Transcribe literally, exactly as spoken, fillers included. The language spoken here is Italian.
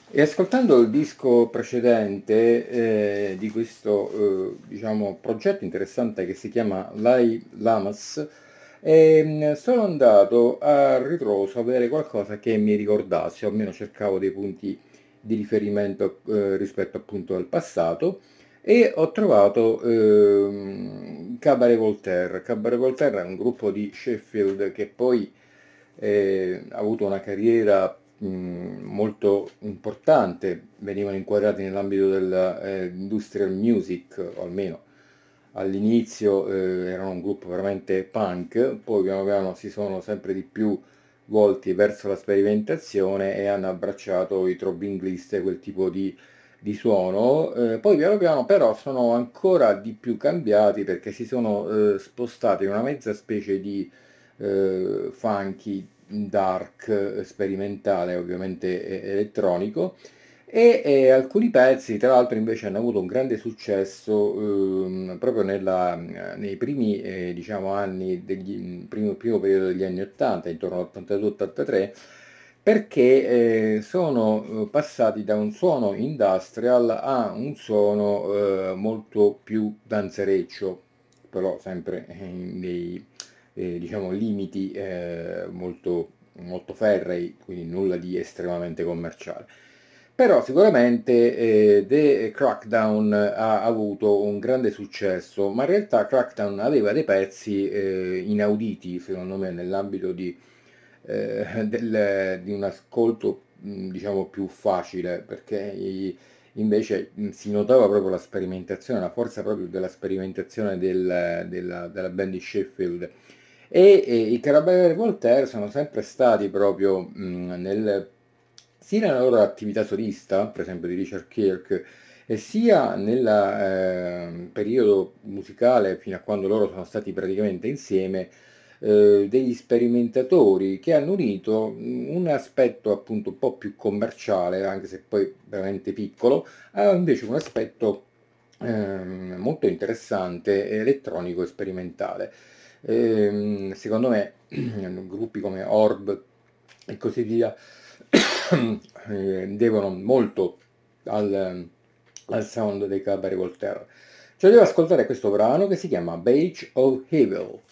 E ascoltando il disco precedente eh, di questo eh, diciamo, progetto interessante che si chiama Lai Lamas, ehm, sono andato a ritroso a vedere qualcosa che mi ricordasse, o almeno cercavo dei punti di riferimento eh, rispetto appunto al passato e ho trovato ehm, Cabaret Voltaire. Cabaret Voltaire è un gruppo di Sheffield che poi eh, ha avuto una carriera mh, molto importante, venivano inquadrati nell'ambito dell'industrial music, o almeno all'inizio eh, erano un gruppo veramente punk, poi piano piano si sono sempre di più volti verso la sperimentazione e hanno abbracciato i throbbing e quel tipo di, di suono. Eh, poi piano piano però sono ancora di più cambiati perché si sono eh, spostati in una mezza specie di eh, funky, dark, eh, sperimentale, ovviamente eh, elettronico. E, e alcuni pezzi, tra l'altro, invece hanno avuto un grande successo ehm, proprio nella- nei primi eh, diciamo, anni degli primo, primo periodo degli anni ottanta, intorno all'ottantadue ottantatré, perché eh, sono eh, passati da un suono industrial a un suono eh, molto più danzereccio, però sempre in dei eh, diciamo, limiti eh, molto, molto ferrei, quindi nulla di estremamente commerciale. Però sicuramente eh, The Crackdown ha avuto un grande successo, ma in realtà Crackdown aveva dei pezzi eh, inauditi, secondo me, nell'ambito di, eh, del- di un ascolto mh, diciamo più facile, perché i- invece mh, si notava proprio la sperimentazione, la forza proprio della sperimentazione del- della, della band di Sheffield. E, e i Carabinieri Voltaire sono sempre stati proprio mh, nel, sia nella loro attività solista, per esempio di Richard Kirk, e sia nel periodo musicale fino a quando loro sono stati praticamente insieme, eh, degli sperimentatori che hanno unito mh, un aspetto appunto un po' più commerciale, anche se poi veramente piccolo, a invece un aspetto ehm, molto interessante, elettronico e sperimentale. Ehm, secondo me gruppi come Orb e così via eh, devono molto al, al sound dei Cabaret Voltaire. Cioè devo ascoltare questo brano che si chiama Beach of Evil.